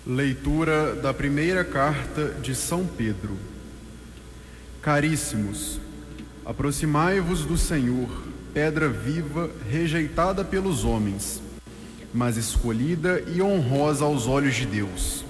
Leitura da primeira carta de São Pedro. Caríssimos, aproximai-vos do Senhor, pedra viva, rejeitada pelos homens, mas escolhida e honrosa aos olhos de Deus.